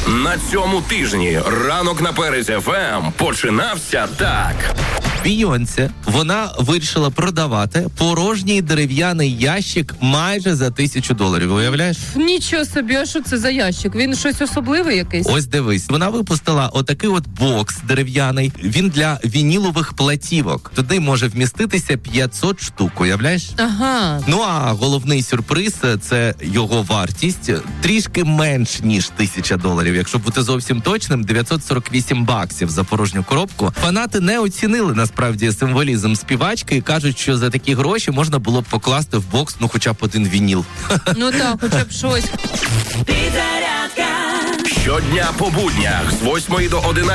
На цьому тижні ранок на Перезі ФМ починався так. Бійонсе, вона вирішила продавати порожній дерев'яний ящик майже за $1000. Уявляєш? Нічого собі, а що це за ящик? Він щось особливе якийсь? Ось дивись, вона випустила отакий от бокс дерев'яний. Він для вінілових платівок. Туди може вміститися 500 штук, уявляєш? Ага. Ну а головний сюрприз – це його вартість трішки менш ніж $1000. Якщо бути зовсім точним, $948 за порожню коробку. Фанати не оцінили насправді символізм співачки і кажуть, що за такі гроші можна було б покласти в бокс, ну хоча б один вініл. Ну так, хоча б щось. Щодня по буднях з 8 до 11.